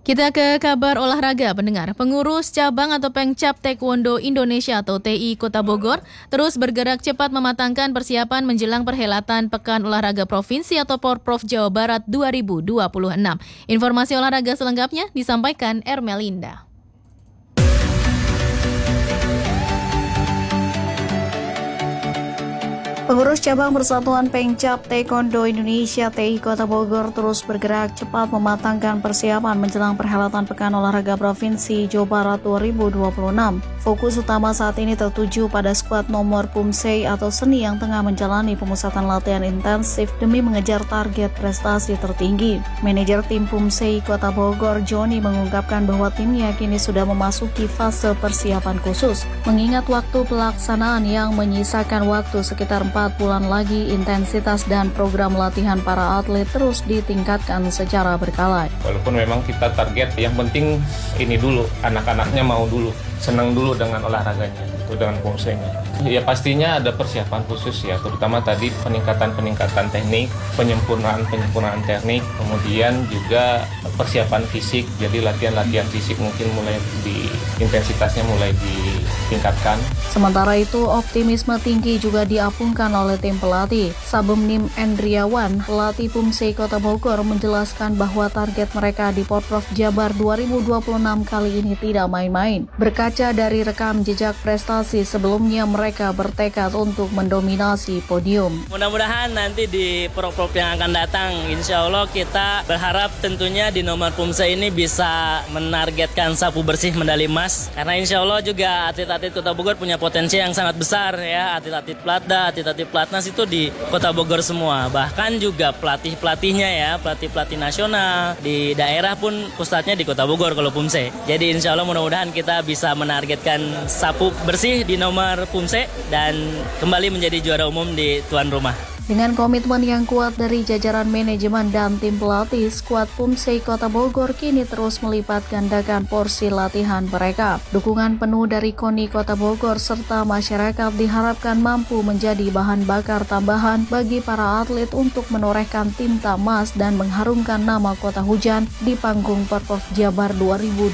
Kita ke kabar olahraga, pendengar. Pengurus cabang atau Pengcap Taekwondo Indonesia atau TI Kota Bogor terus bergerak cepat mematangkan persiapan menjelang perhelatan Pekan Olahraga Provinsi atau Porprov Jawa Barat 2026. Informasi olahraga selengkapnya disampaikan Ermelinda. Pengurus cabang Persatuan Pengcap Taekwondo Indonesia TI Kota Bogor terus bergerak cepat mematangkan persiapan menjelang perhelatan Pekan Olahraga Provinsi Jawa Barat 2026. Fokus utama saat ini tertuju pada skuad nomor Pumsei atau seni yang tengah menjalani pemusatan latihan intensif demi mengejar target prestasi tertinggi. Manajer tim Pumsei Kota Bogor, Joni, mengungkapkan bahwa timnya kini sudah memasuki fase persiapan khusus. Mengingat waktu pelaksanaan yang menyisakan waktu sekitar 4 bulan lagi, intensitas dan program latihan para atlet terus ditingkatkan secara berkala. Walaupun memang kita target, yang penting ini dulu, anak-anaknya mau dulu, senang dulu dengan olahraganya, itu dengan Pumseinya. Ya pastinya ada persiapan khusus ya, terutama tadi peningkatan teknik, penyempurnaan teknik, kemudian juga persiapan fisik, jadi latihan fisik mungkin mulai intensitasnya mulai ditingkatkan. Sementara itu, optimisme tinggi juga diapungkan oleh tim pelatih. Sabumnim Endriawan, pelatih Pumsei Kota Bogor, menjelaskan bahwa target mereka di Porprov Jabar 2026 kali ini tidak main-main. Berkaca dari rekam jejak prestasi sebelumnya, mereka bertekad untuk mendominasi podium. Mudah-mudahan nanti di Porprov yang akan datang, insya Allah kita berharap tentunya di nomor Pumsei ini bisa menargetkan sapu bersih medali emas. Karena insya Allah juga atlet-atlet Kota Bogor punya potensi yang sangat besar ya. Atlet-atlet Platda, atlet-atlet Platnas itu di Kota Bogor semua. Bahkan juga pelatih-pelatihnya ya, pelatih-pelatih nasional di daerah pun pusatnya di Kota Bogor kalau Pumsei. Jadi insya Allah mudah-mudahan kita bisa menargetkan sapu bersih di nomor Pumsei dan kembali menjadi juara umum di tuan rumah. Dengan komitmen yang kuat dari jajaran manajemen dan tim pelatih, skuad Pumsei Kota Bogor kini terus melipat gandakan porsi latihan mereka. Dukungan penuh dari KONI Kota Bogor serta masyarakat diharapkan mampu menjadi bahan bakar tambahan bagi para atlet untuk menorehkan tinta emas dan mengharumkan nama Kota Hujan di panggung Porprov Jabar 2026